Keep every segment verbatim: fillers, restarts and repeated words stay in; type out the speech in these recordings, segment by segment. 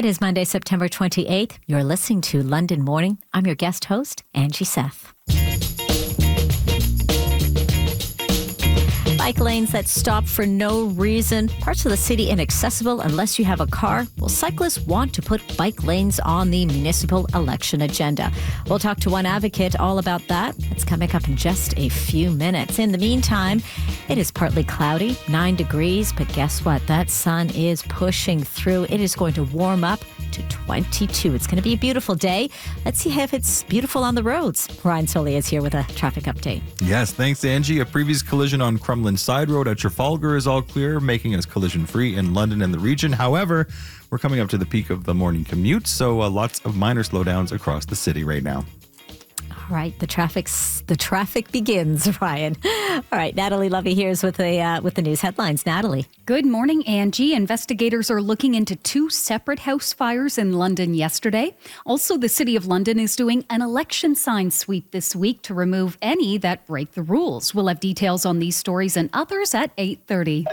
It is Monday, September twenty-eighth. You're listening to London Morning. I'm your guest host, Angie Seth. Bike lanes that stop for no reason, parts of the city inaccessible unless you have a car. Well, cyclists want to put bike lanes on the municipal election agenda. We'll talk to one advocate all about that. It's coming up in just a few minutes. In the meantime, it is partly cloudy, nine degrees, but guess what? That sun is pushing through. It is going to warm up to twenty-two. It's going to be a beautiful day. Let's see if it's beautiful on the roads. Ryan Soley is here with a traffic update. Yes, thanks, Angie. A previous collision on Crumlin Side Road at Trafalgar is all clear, making us collision-free in London and the region. However, we're coming up to the peak of the morning commute, so uh, lots of minor slowdowns across the city right now. All right, the traffic's the traffic begins, Ryan. All right, Natalie Lovey here's with the uh, with the news headlines. Natalie. Good morning, Angie. Investigators are looking into two separate house fires in London yesterday. Also, the City of London is doing an election sign sweep this week to remove any that break the rules. We'll have details on these stories and others at eight thirty.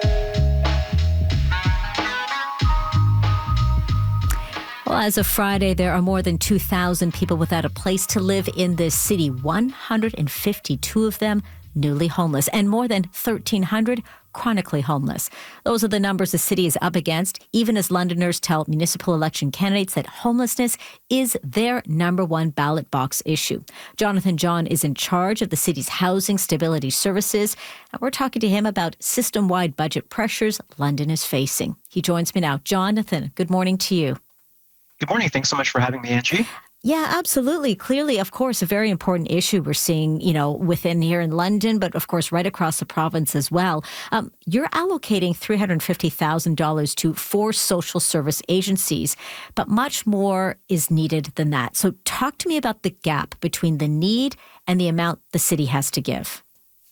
Well, as of Friday, there are more than two thousand people without a place to live in this city. one hundred fifty-two of them newly homeless and more than thirteen hundred chronically homeless. Those are the numbers the city is up against, even as Londoners tell municipal election candidates that homelessness is their number one ballot box issue. Jonathan John is in charge of the city's housing stability services, and we're talking to him about system-wide budget pressures London is facing. He joins me now. Jonathan, good morning to you. Good morning. Thanks so much for having me, Angie. Yeah, absolutely. Clearly, of course, a very important issue we're seeing, you know, within here in London, but of course, right across the province as well. Um, you're allocating three hundred fifty thousand dollars to four social service agencies, but much more is needed than that. So talk to me about the gap between the need and the amount the city has to give.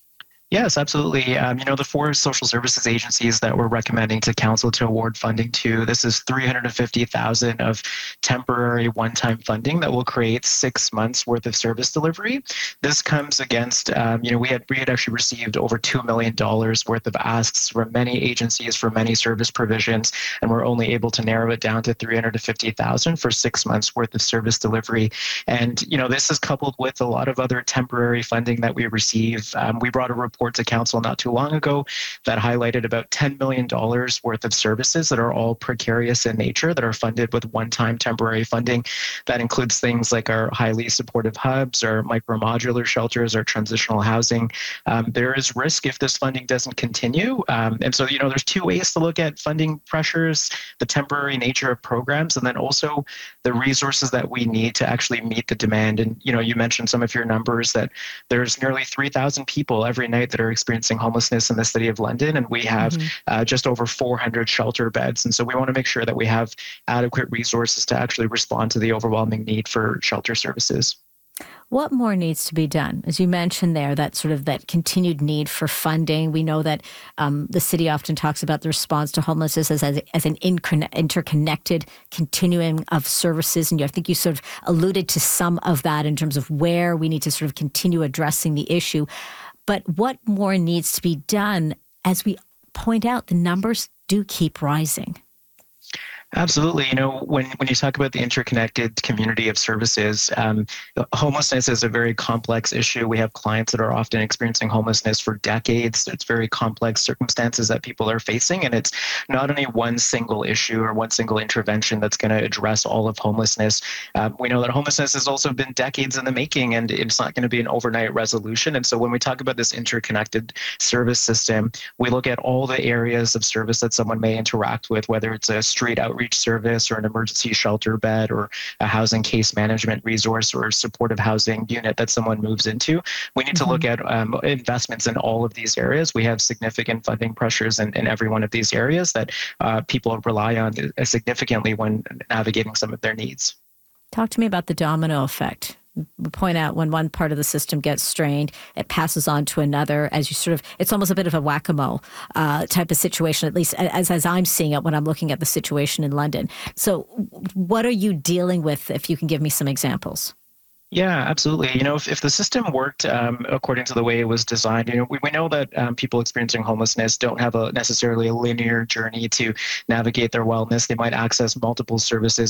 Yes, absolutely. Um, you know, the four social services agencies that we're recommending to council to award funding to, this is three hundred fifty thousand dollars of temporary one-time funding that will create six months worth of service delivery. This comes against, um, you know, we had we had actually received over two million dollars worth of asks from many agencies for many service provisions, and we're only able to narrow it down to three hundred fifty thousand dollars for six months worth of service delivery. And, you know, this is coupled with a lot of other temporary funding that we receive. Um, we brought a report to council not too long ago that highlighted about ten million dollars worth of services that are all precarious in nature, that are funded with one-time temporary funding. That includes things like our highly supportive hubs, our micro-modular shelters, our transitional housing. Um, there is risk if this funding doesn't continue. Um, and so, you know, there's two ways to look at funding pressures: the temporary nature of programs, and then also the resources that we need to actually meet the demand. And, you know, you mentioned some of your numbers, that there's nearly three thousand people every night that are experiencing homelessness in the City of London, and we have mm-hmm. uh, just over four hundred shelter beds. And so we want to make sure that we have adequate resources to actually respond to the overwhelming need for shelter services. What more needs to be done? As you mentioned there, that sort of that continued need for funding. We know that um, the city often talks about the response to homelessness as, as, as an interconnected continuum of services. And I think you sort of alluded to some of that in terms of where we need to sort of continue addressing the issue. But what more needs to be done? As we point out, the numbers do keep rising. Absolutely. You know, when, when you talk about the interconnected community of services, um, homelessness is a very complex issue. We have clients that are often experiencing homelessness for decades. It's very complex circumstances that people are facing. And it's not only one single issue or one single intervention that's going to address all of homelessness. Um, we know that homelessness has also been decades in the making, and it's not going to be an overnight resolution. And so when we talk about this interconnected service system, we look at all the areas of service that someone may interact with, whether it's a street outreach service or an emergency shelter bed or a housing case management resource or a supportive housing unit that someone moves into. We need mm-hmm. to look at um, investments in all of these areas. We have significant funding pressures in, in every one of these areas that uh, people rely on significantly when navigating some of their needs. Talk to me about the domino effect. We point out when one part of the system gets strained, it passes on to another as you sort of, it's almost a bit of a whack-a-mole uh, type of situation, at least as, as I'm seeing it when I'm looking at the situation in London. So what are you dealing with, if you can give me some examples? Yeah, absolutely. You know, if, if the system worked um, according to the way it was designed, you know, we, we know that um, people experiencing homelessness don't have a necessarily a linear journey to navigate their wellness. They might access multiple services